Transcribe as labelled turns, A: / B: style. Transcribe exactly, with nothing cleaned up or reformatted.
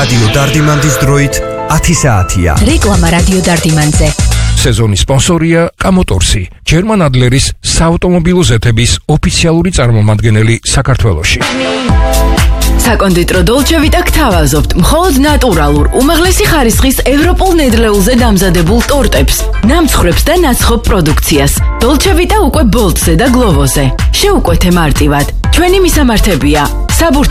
A: რადიო დარდიმანდის დროით ათი საათია.
B: რეკლამა რადიო დარდიმანზე.
C: სეზონის სპონსორია კამოტორსი, ჯერმან ადლერის საავტომობილო ზეთების ოფიციალური წარმომადგენელი საქართველოში.
D: საკონდიტრო დოლჩე ვიტა გთავაზობთ მხოლოდ ნატურალურ, უმაღლესი ხარისხის ევროპულ ნედლეულზე დამზადებულ ტორტებს, ნამცხრებს და ნაცხობ პროდუქციას. დოლჩე ვიტა უკვე ბოლტზე და გლოვოზე. შეუკვეთე მარტივად. ჩვენი მისამართებია: საბურთალო